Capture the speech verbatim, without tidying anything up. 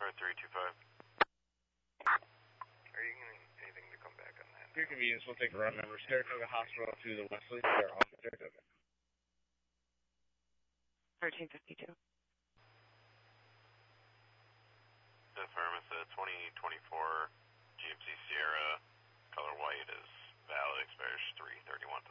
for three two five. Are you getting anything to come back on that? For your convenience, we'll take the run numbers. Saratoga Hospital to the Wesley. They're off at Saratoga. thirteen fifty-two. Affirm, it's a twenty twenty-four G M C Sierra, color white is valid, expires three thirty-one.